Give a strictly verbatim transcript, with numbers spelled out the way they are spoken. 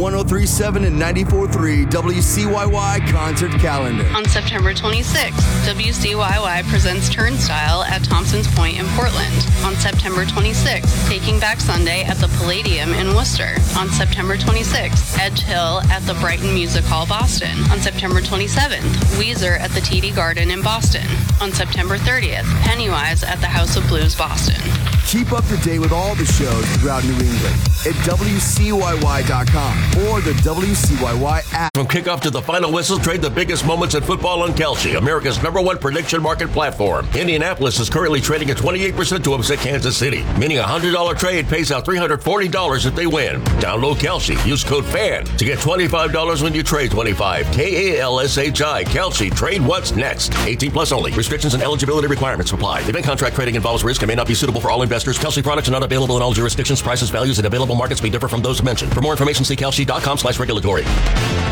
one oh three point seven and ninety-four point three W C Y Y concert calendar. On September twenty-sixth, W C Y Y presents Turnstile at Thompson's Point in Portland. On September twenty-sixth, Taking Back Sunday at the Palladium in Worcester. On September twenty-sixth, Edge Hill at the Brighton Music Hall, Boston. On September twenty-seventh, Weezer at the T D Garden in Boston. On September thirtieth, Pennywise at the House of Blues, Boston. Keep up to date with all the shows throughout New England at W C Y Y dot com or the W C Y Y app. From kickoff to the final whistle, trade the biggest moments in football on Kalshi, America's number one prediction market platform. Indianapolis is currently trading at twenty-eight percent to upset Kansas City, meaning a one hundred dollars trade pays out three hundred forty dollars if they win. Download Kalshi. Use code FAN to get twenty-five dollars when you trade twenty-five. K A L S H I. Kalshi. Trade what's next. eighteen plus only. Restrictions and eligibility requirements apply. Event contract trading involves risk and may not be suitable for all investors. Kalshi products are not available in all jurisdictions. Prices, values, and available markets may differ from those mentioned. For more information, see Kalshi dot com slash regulatory.